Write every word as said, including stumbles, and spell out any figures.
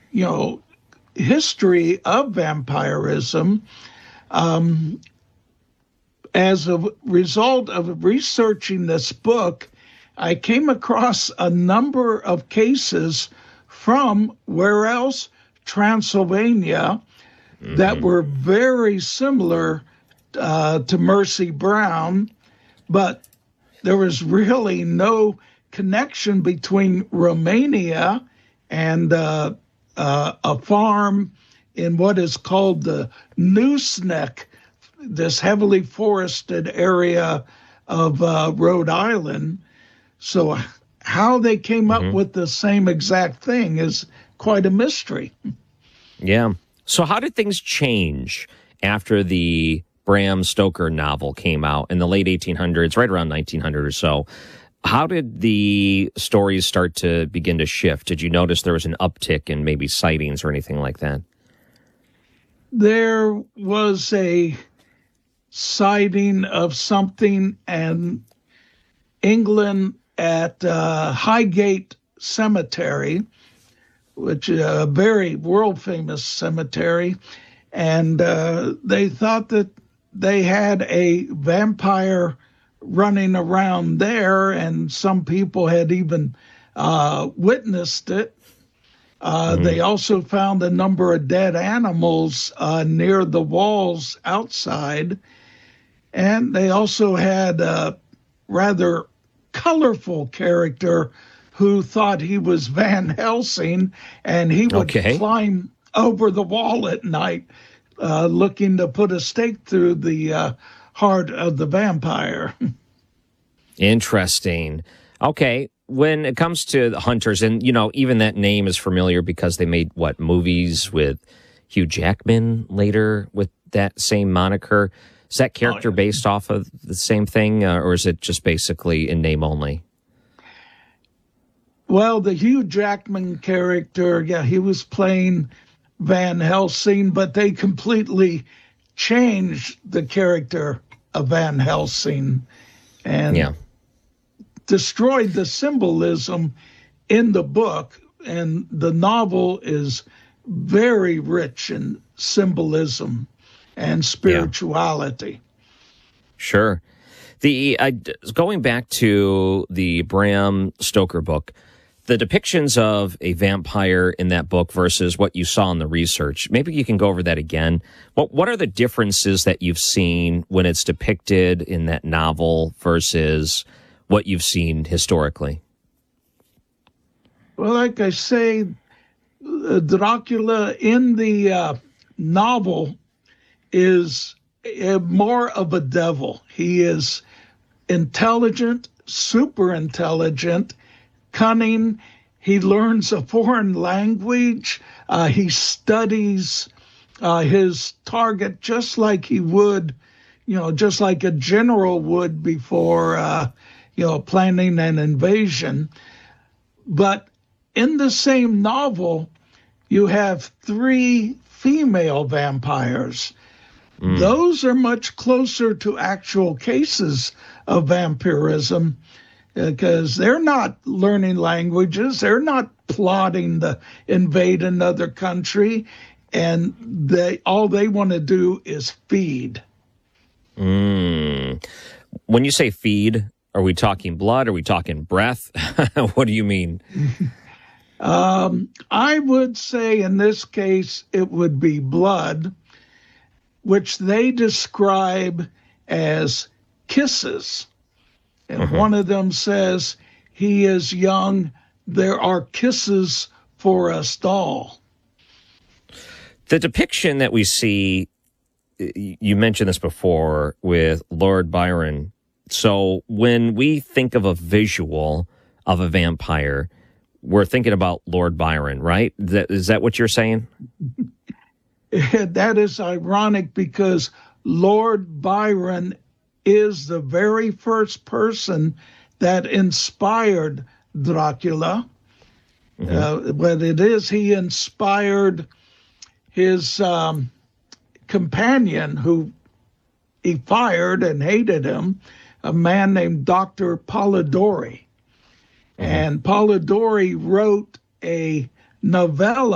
you know, history of vampirism. Um, as a result of researching this book, I came across a number of cases from where else? Transylvania, mm-hmm. that were very similar uh, to Mercy Brown, but there was really no connection between Romania and uh, uh, a farm in what is called the Nooseneck, this heavily forested area of uh, Rhode Island. So how they came mm-hmm. up with the same exact thing is quite a mystery. Yeah. So how did things change after the Bram Stoker novel came out in the late eighteen hundreds, right around nineteen hundred or so? How did the stories start to begin to shift? Did you notice there was an uptick in maybe sightings or anything like that? There was a sighting of something in England at uh, Highgate Cemetery, which is a very world-famous cemetery, and uh, they thought that they had a vampire running around there, and some people had even uh, witnessed it. Uh, mm. They also found a number of dead animals uh, near the walls outside, and they also had a rather colorful character who thought he was Van Helsing, and he would okay. climb over the wall at night uh, looking to put a stake through the uh, heart of the vampire. Interesting. Okay, when it comes to the Hunters, and, you know, even that name is familiar because they made, what, movies with Hugh Jackman later with that same moniker. Is that character oh, yeah. based off of the same thing, uh, or is it just basically in name only? Well, the Hugh Jackman character, yeah, he was playing Van Helsing, but they completely changed the character of Van Helsing and yeah. destroyed the symbolism in the book. And the novel is very rich in symbolism and spirituality. Yeah. Sure. The uh, going back to the Bram Stoker book, the depictions of a vampire in that book versus what you saw in the research, maybe you can go over that again. What what are the differences that you've seen when it's depicted in that novel versus what you've seen historically? Well, like I say, Dracula in the uh, novel is a, more of a devil. He is intelligent, super intelligent, cunning. He learns a foreign language. Uh, he studies uh, his target just like he would, you know, just like a general would before, uh, you know, planning an invasion. But in the same novel, you have three female vampires. Mm. Those are much closer to actual cases of vampirism because they're not learning languages. They're not plotting to invade another country. And they all they want to do is feed. Mm. When you say feed, are we talking blood? Are we talking breath? What do you mean? um, I would say in this case it would be blood, which they describe as kisses. And uh-huh. one of them says, he is young, there are kisses for us all. The depiction that we see, you mentioned this before, with Lord Byron. So when we think of a visual of a vampire, we're thinking about Lord Byron, right? Is that, is that what you're saying? That is ironic because Lord Byron is the very first person that inspired Dracula. Mm-hmm. Uh, but it is, he inspired his um, companion who he fired and hated him, a man named Doctor Polidori. Mm-hmm. And Polidori wrote a novella